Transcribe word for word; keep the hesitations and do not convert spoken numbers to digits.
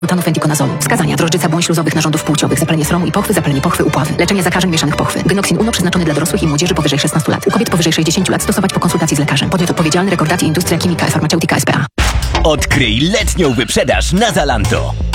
Tanu fentikonazolu. Wskazania: drożdżyca błąd śluzowych narządów płciowych, zapalenie sromu i pochwy, zapalenie pochwy, upławy. Leczenie zakażeń mieszanych pochwy. Genoksin Uno przeznaczony dla dorosłych i młodzieży powyżej szesnastu lat. U kobiet powyżej sześćdziesięciu lat stosować po konsultacji z lekarzem. Podmiot odpowiedzialny: Recordati Industria Chimica Farmaceutica S P A. Odkryj letnią wyprzedaż na Zalando.